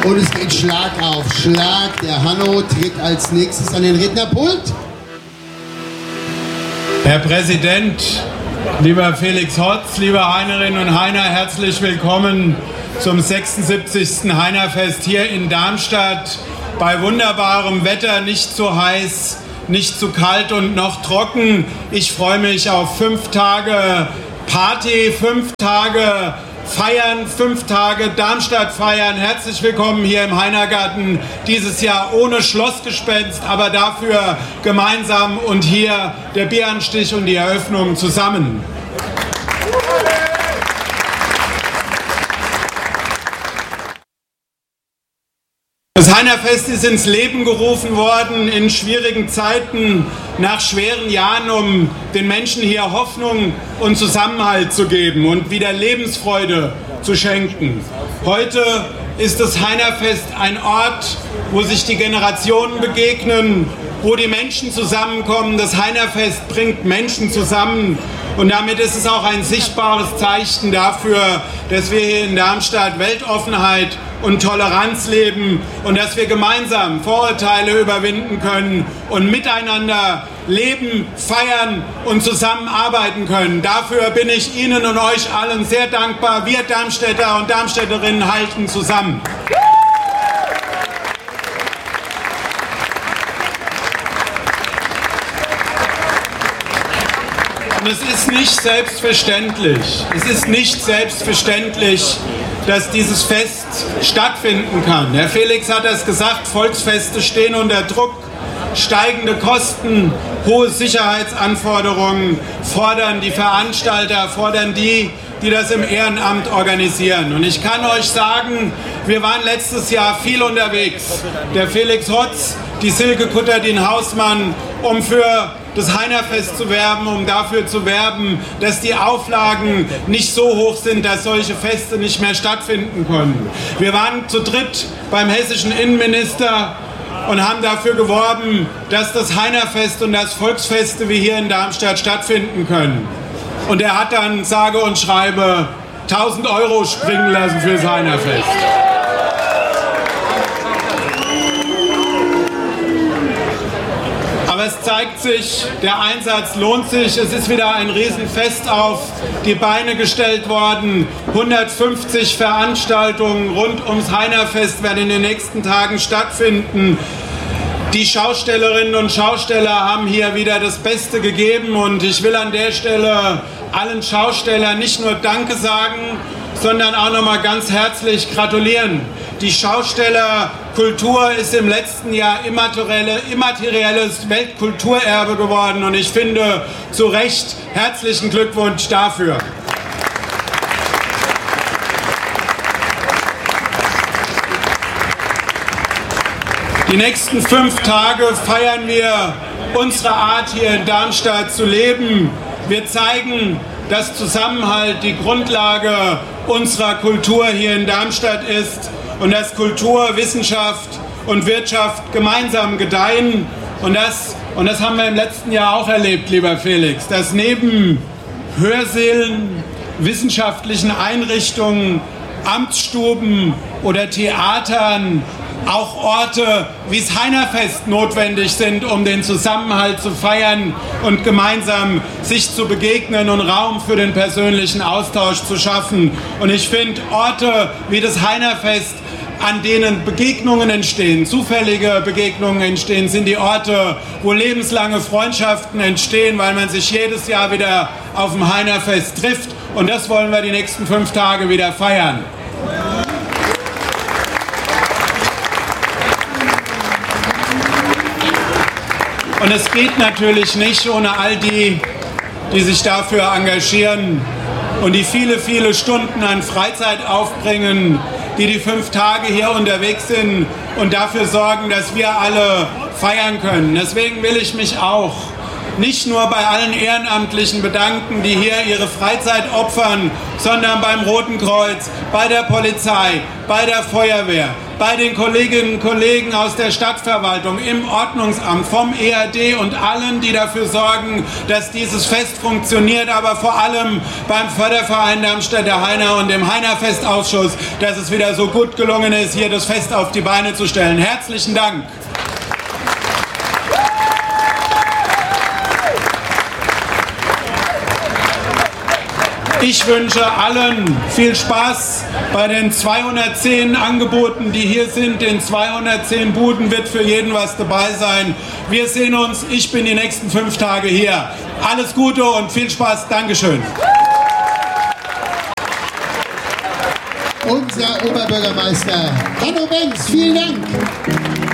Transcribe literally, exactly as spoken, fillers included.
Und es geht Schlag auf Schlag. Der Hanno tritt als nächstes an den Rednerpult. Herr Präsident, lieber Felix Hotz, liebe Heinerinnen und Heiner, herzlich willkommen zum sechsundsiebzigsten Heinerfest hier in Darmstadt. Bei wunderbarem Wetter, nicht zu heiß, nicht zu kalt und noch trocken. Ich freue mich auf fünf Tage Party, fünf Tage Feiern, fünf Tage Darmstadt feiern. Herzlich willkommen hier im Heinergarten. Dieses Jahr ohne Schlossgespenst, aber dafür gemeinsam und hier der Bieranstich und die Eröffnung zusammen. Das Heinerfest ist ins Leben gerufen worden in schwierigen Zeiten, nach schweren Jahren, um den Menschen hier Hoffnung und Zusammenhalt zu geben und wieder Lebensfreude zu schenken. Heute ist das Heinerfest ein Ort, wo sich die Generationen begegnen, wo die Menschen zusammenkommen. Das Heinerfest bringt Menschen zusammen und damit ist es auch ein sichtbares Zeichen dafür, dass wir hier in Darmstadt Weltoffenheit und Toleranz leben und dass wir gemeinsam Vorurteile überwinden können und miteinander leben, feiern und zusammenarbeiten können. Dafür bin ich Ihnen und euch allen sehr dankbar. Wir Darmstädter und Darmstädterinnen halten zusammen. Und es ist nicht selbstverständlich, es ist nicht selbstverständlich, dass dieses Fest stattfinden kann. Herr Felix hat es gesagt, Volksfeste stehen unter Druck, steigende Kosten, hohe Sicherheitsanforderungen fordern die Veranstalter, fordern die, die das im Ehrenamt organisieren. Und ich kann euch sagen, wir waren letztes Jahr viel unterwegs. Der Felix Hotz, die Silke Kutterdin-Hausmann, um für das Heinerfest zu werben, um dafür zu werben, dass die Auflagen nicht so hoch sind, dass solche Feste nicht mehr stattfinden können. Wir waren zu dritt beim hessischen Innenminister und haben dafür geworben, dass das Heinerfest und das Volksfeste wie hier in Darmstadt stattfinden können. Und er hat dann sage und schreibe tausend Euro springen lassen für das Heinerfest. Aber es zeigt sich, der Einsatz lohnt sich. Es ist wieder ein Riesenfest auf die Beine gestellt worden. hundertfünfzig Veranstaltungen rund ums Heinerfest werden in den nächsten Tagen stattfinden. Die Schaustellerinnen und Schausteller haben hier wieder das Beste gegeben und ich will an der Stelle allen Schaustellern nicht nur Danke sagen, sondern auch nochmal ganz herzlich gratulieren. Die Schaustellerkultur ist im letzten Jahr immaterielle, immaterielles Weltkulturerbe geworden und ich finde zu Recht herzlichen Glückwunsch dafür. Die nächsten fünf Tage feiern wir unsere Art, hier in Darmstadt zu leben. Wir zeigen, dass Zusammenhalt die Grundlage unserer Kultur hier in Darmstadt ist und dass Kultur, Wissenschaft und Wirtschaft gemeinsam gedeihen. Und das, und das haben wir im letzten Jahr auch erlebt, lieber Felix, dass neben Hörsälen, wissenschaftlichen Einrichtungen, Amtsstuben oder Theatern auch Orte wie das Heinerfest notwendig sind, um den Zusammenhalt zu feiern und gemeinsam sich zu begegnen und Raum für den persönlichen Austausch zu schaffen. Und ich finde, Orte wie das Heinerfest, an denen Begegnungen entstehen, zufällige Begegnungen entstehen, sind die Orte, wo lebenslange Freundschaften entstehen, weil man sich jedes Jahr wieder auf dem Heinerfest trifft. Und das wollen wir die nächsten fünf Tage wieder feiern. Und es geht natürlich nicht ohne all die, die sich dafür engagieren und die viele, viele Stunden an Freizeit aufbringen, die die fünf Tage hier unterwegs sind und dafür sorgen, dass wir alle feiern können. Deswegen will ich mich auch nicht nur bei allen Ehrenamtlichen bedanken, die hier ihre Freizeit opfern, sondern beim Roten Kreuz, bei der Polizei, bei der Feuerwehr, bei den Kolleginnen und Kollegen aus der Stadtverwaltung, im Ordnungsamt, vom E R D und allen, die dafür sorgen, dass dieses Fest funktioniert, aber vor allem beim Förderverein Darmstädter Heiner und dem Heinerfestausschuss, dass es wieder so gut gelungen ist, hier das Fest auf die Beine zu stellen. Herzlichen Dank! Ich wünsche allen viel Spaß bei den zweihundertzehn Angeboten, die hier sind. In zweihundertzehn Buden wird für jeden was dabei sein. Wir sehen uns. Ich bin die nächsten fünf Tage hier. Alles Gute und viel Spaß. Dankeschön. Unser Oberbürgermeister Hanno Benz, vielen Dank.